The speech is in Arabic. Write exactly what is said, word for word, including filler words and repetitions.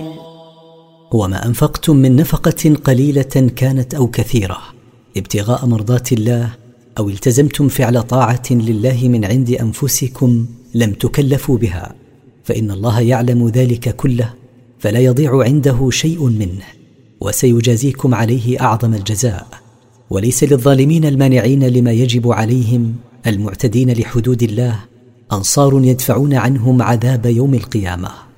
وما أنفقتم من نفقة قليلة كانت أو كثيرة ابتغاء مرضات الله أو التزمتم فعل طاعة لله من عند أنفسكم لم تكلفوا بها، فإن الله يعلم ذلك كله، فلا يضيع عنده شيء منه، وسيجازيكم عليه أعظم الجزاء. وليس للظالمين المانعين لما يجب عليهم المعتدين لحدود الله أنصار يدفعون عنهم عذاب يوم القيامة.